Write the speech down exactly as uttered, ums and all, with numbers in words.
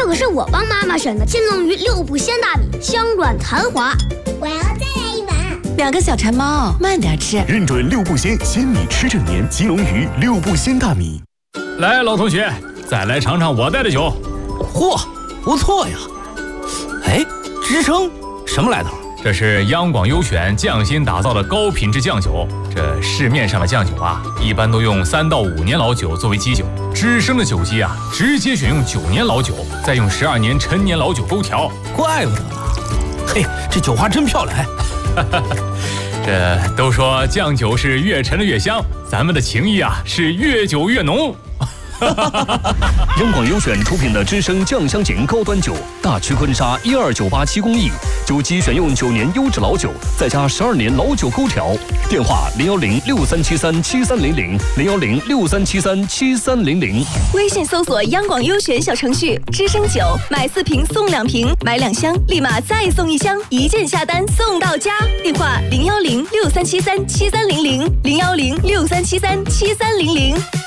可是我帮妈妈选的金龙鱼六步鲜大米，香软弹滑。 我要再来一碗。 两个小馋猫，慢点吃。 认准六步鲜，鲜米吃整年。金龙鱼六步鲜大米。 来，老同学，再来尝尝我带的酒。 嚯，不错呀！哎，支撑什么来头？ 这是央广优选匠心打造的高品质酱酒。这市面上的酱酒啊，一般都用三到五年老酒作为基酒，知生的酒基啊，直接选用九年老酒，再用十二年陈年老酒勾调。 怪不得呢。嘿，这酒花真漂亮！ 这都说酱酒是越陈的越香，咱们的情谊啊是越久越浓。 央广优选出品的知生酱香型高端酒，大曲坤沙一二九八七工艺，酒基选用九年优质老酒，再加十二年老酒勾调。电话零幺零六三七三七三零零零幺零六三七三七三零零。 微信搜索央广优选小程序，知生酒买四瓶送两瓶，买两箱立马再送一箱，一键下单送到家。电话零幺零六三七三七三零零零幺零六三七三七三零零。